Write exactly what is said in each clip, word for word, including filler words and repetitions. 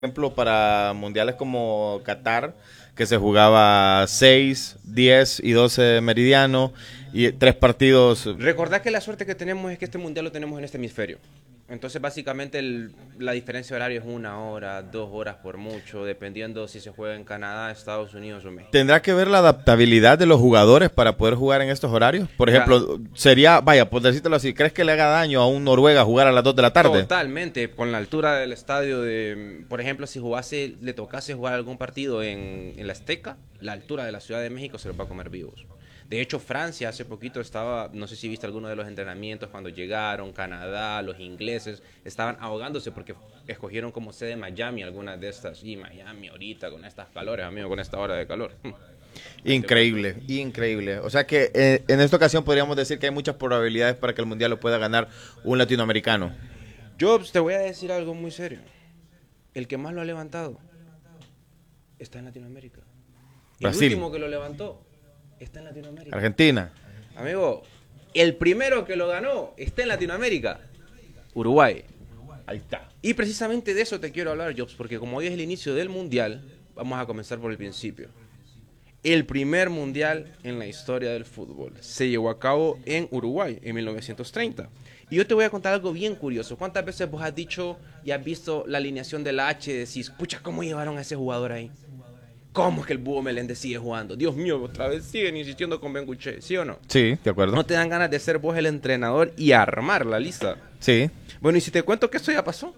ejemplo, para mundiales como Qatar, que se jugaba seis, diez y doce meridiano y tres partidos. Recordad que la suerte que tenemos es que este mundial lo tenemos en este hemisferio. Entonces, básicamente, el- la diferencia horaria es una hora, dos horas por mucho, dependiendo si se juega en Canadá, Estados Unidos o México. ¿Tendrá que ver la adaptabilidad de los jugadores para poder jugar en estos horarios? Por Ya, ejemplo, sería, vaya, por decírtelo así, ¿crees que le haga daño a un Noruega jugar a las dos de la tarde? totalmente, con la altura del estadio de, por ejemplo, si jugase, le tocase jugar algún partido en, en la Azteca, la altura de la Ciudad de México se los va a comer vivos. De hecho, Francia hace poquito estaba, no sé si viste alguno de los entrenamientos cuando llegaron, Canadá, los ingleses, estaban ahogándose porque escogieron como sede Miami, algunas de estas. Y Miami ahorita con estas calores, amigo, con esta hora de calor. Increíble, increíble. O sea que eh, en esta ocasión podríamos decir que hay muchas probabilidades para que el Mundial lo pueda ganar un latinoamericano. Jobs, te voy a decir algo muy serio. El que más lo ha levantado está en Latinoamérica. Y el Brasil, último que lo levantó está en Latinoamérica. Argentina. Amigo, el primero que lo ganó está en Latinoamérica. Uruguay. Ahí está. Y precisamente de eso te quiero hablar, Jobs, porque como hoy es el inicio del Mundial, vamos a comenzar por el principio. El primer Mundial en la historia del fútbol se llevó a cabo en Uruguay en mil novecientos treinta. Y yo te voy a contar algo bien curioso. ¿Cuántas veces vos has dicho y has visto la alineación de la H y decís, pucha, ¿cómo llevaron a ese jugador ahí? ¿Cómo es que el Búho Meléndez sigue jugando? Dios mío, otra vez siguen insistiendo con Benguche, ¿sí o no? Sí, de acuerdo. ¿No te dan ganas de ser vos el entrenador y armar la lista? Sí. Bueno, y si te cuento que esto ya pasó.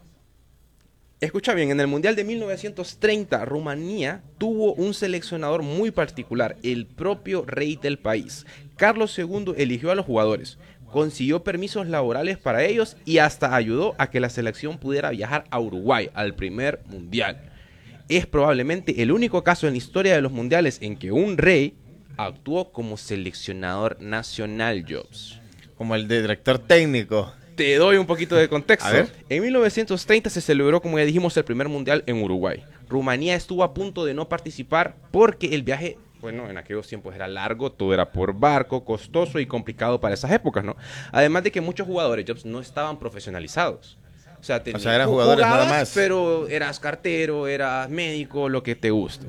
Escucha bien, en el Mundial de mil novecientos treinta, Rumanía tuvo un seleccionador muy particular, el propio rey del país. Carlos segundo eligió a los jugadores, consiguió permisos laborales para ellos y hasta ayudó a que la selección pudiera viajar a Uruguay al primer Mundial. Es probablemente el único caso en la historia de los mundiales en que un rey actuó como seleccionador nacional, Jobs. Como el de director técnico. Te doy un poquito de contexto. A ver. En mil novecientos treinta se celebró, como ya dijimos, el primer mundial en Uruguay. Rumanía estuvo a punto de no participar porque el viaje, bueno, en aquellos tiempos era largo, todo era por barco, costoso y complicado para esas épocas, ¿no? Además de que muchos jugadores, Jobs, no estaban profesionalizados. O sea, O sea, eran jugadores nada más. Pero eras cartero, eras médico, lo que te guste.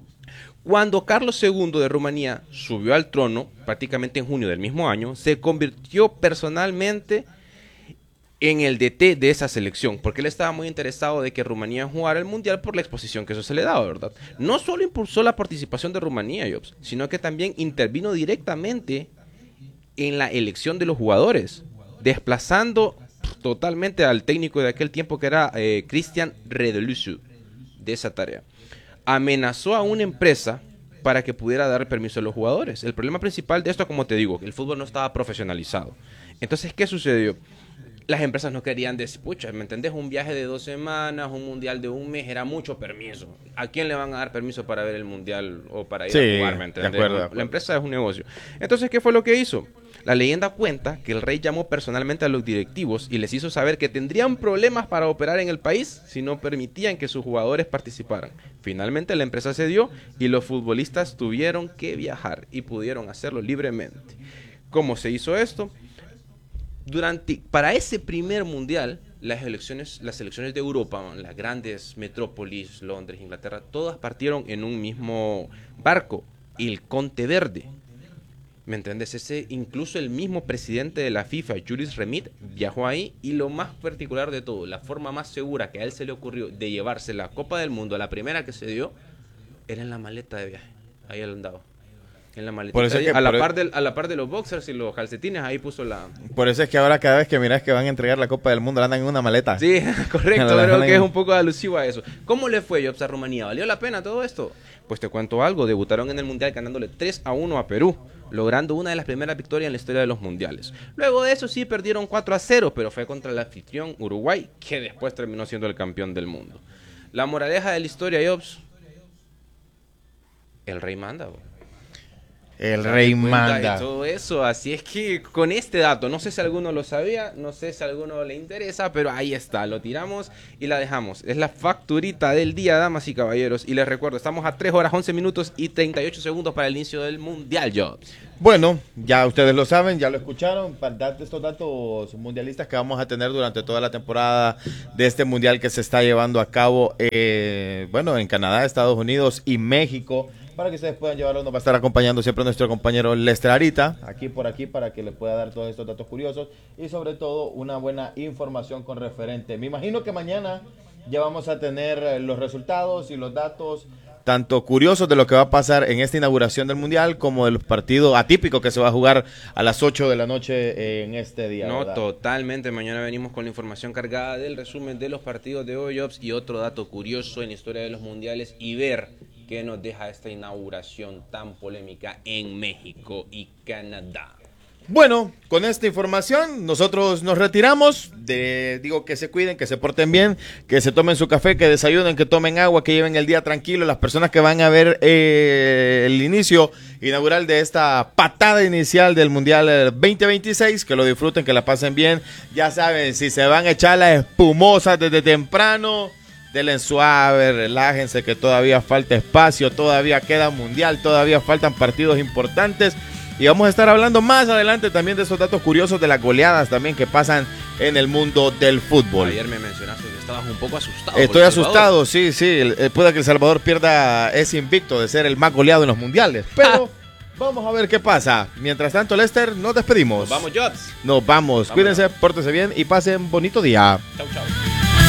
Cuando Carlos segundo de Rumanía subió al trono, prácticamente en junio del mismo año, se convirtió personalmente en el D T de esa selección, porque él estaba muy interesado de que Rumanía jugara el Mundial por la exposición que eso se le daba, ¿verdad? No solo impulsó la participación de Rumanía, Jobs, sino que también intervino directamente en la elección de los jugadores, desplazando totalmente al técnico de aquel tiempo que era eh, Christian Redelusu de esa tarea. Amenazó a una empresa para que pudiera dar permiso a los jugadores. El problema principal de esto, como te digo, el fútbol no estaba profesionalizado. Entonces, ¿qué sucedió? Las empresas no querían decir, pucha, ¿me entendés? Un viaje de dos semanas, un mundial de un mes, era mucho permiso. ¿A quién le van a dar permiso para ver el mundial o para ir Sí, a jugar, ¿me entendés? de acuerdo, de acuerdo. La empresa es un negocio. Entonces, ¿qué fue lo que hizo? La leyenda cuenta que el rey llamó personalmente a los directivos y les hizo saber que tendrían problemas para operar en el país si no permitían que sus jugadores participaran. Finalmente la empresa cedió y los futbolistas tuvieron que viajar y pudieron hacerlo libremente. ¿Cómo se hizo esto? Durante, para ese primer mundial, las elecciones, las selecciones de Europa, las grandes metrópolis, Londres, Inglaterra, todas partieron en un mismo barco, el Conte Verde. ¿Me entiendes? Ese, incluso el mismo presidente de la FIFA, Jules Remit, viajó ahí y lo más particular de todo, la forma más segura que a él se le ocurrió de llevarse la Copa del Mundo, la primera que se dio, era en la maleta de viaje. Ahí él andaba. En la maleta. Por eso es que- a, la por- par del- a la par de los boxers y los calcetines, ahí puso la... Por eso es que ahora cada vez que miras que van a entregar la Copa del Mundo la andan en una maleta. Sí, correcto, La- creo la- que es un poco alusivo a eso. ¿Cómo le fue, Jobs, a Rumanía? ¿Valió la pena todo esto? Pues te cuento algo, debutaron en el Mundial ganándole tres a uno a Perú, logrando una de las primeras victorias en la historia de los Mundiales. Luego de eso sí perdieron cuatro a cero, pero fue contra el anfitrión Uruguay, que después terminó siendo el campeón del mundo. La moraleja de la historia, Jobs, el rey manda, bro. El rey manda. Y todo eso, así es que con este dato, no sé si alguno lo sabía, no sé si a alguno le interesa, pero ahí está, lo tiramos y la dejamos. Es la facturita del día, damas y caballeros. Y les recuerdo, estamos a tres horas, once minutos y treinta y ocho segundos para el inicio del Mundial, Jobs. Bueno, ya ustedes lo saben, ya lo escucharon, para darte estos datos mundialistas que vamos a tener durante toda la temporada de este Mundial que se está llevando a cabo, eh, bueno, en Canadá, Estados Unidos y México, para que ustedes puedan llevarlo. Nos va a estar acompañando siempre nuestro compañero Lester Arita, aquí por aquí, para que les pueda dar todos estos datos curiosos y sobre todo una buena información con referente. Me imagino que mañana ya vamos a tener los resultados y los datos tanto curiosos de lo que va a pasar en esta inauguración del Mundial como del partido atípico que se va a jugar a las ocho de la noche en este día. No, ¿verdad? Totalmente. Mañana venimos con la información cargada del resumen de los partidos de hoy, Jobs, y otro dato curioso en la historia de los mundiales y ver qué nos deja esta inauguración tan polémica en México y Canadá. Bueno, con esta información nosotros nos retiramos. De, digo que se cuiden, que se porten bien, que se tomen su café, que desayunen, que tomen agua, que lleven el día tranquilo. Las personas que van a ver eh, el inicio inaugural de esta patada inicial del Mundial veinte veintiséis, que lo disfruten, que la pasen bien. Ya saben, si se van a echar las espumosas desde temprano, denle suave, relájense, que todavía falta espacio, todavía queda Mundial, todavía faltan partidos importantes. Y vamos a estar hablando más adelante también de esos datos curiosos de las goleadas también que pasan en el mundo del fútbol. Ayer me mencionaste que estabas un poco asustado. Estoy asustado, sí, sí. Puede que El Salvador pierda ese invicto de ser el más goleado en los mundiales. Pero vamos a ver qué pasa. Mientras tanto, Lester, nos despedimos. Nos vamos, Jobs. Nos vamos. Vámonos. Cuídense, pórtense bien y pasen bonito día. Chau, chau.